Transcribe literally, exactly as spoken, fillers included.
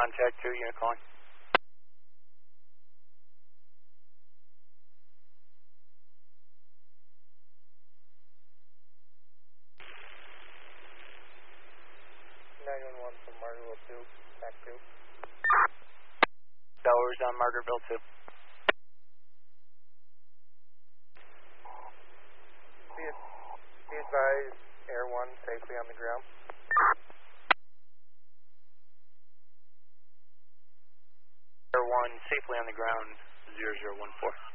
contact two, unit calling. nine one one from Margaretville two, back two. Towers on Margaretville two. Be, be advised, Air one safely on the ground. Air one safely on the ground, zero zero one four.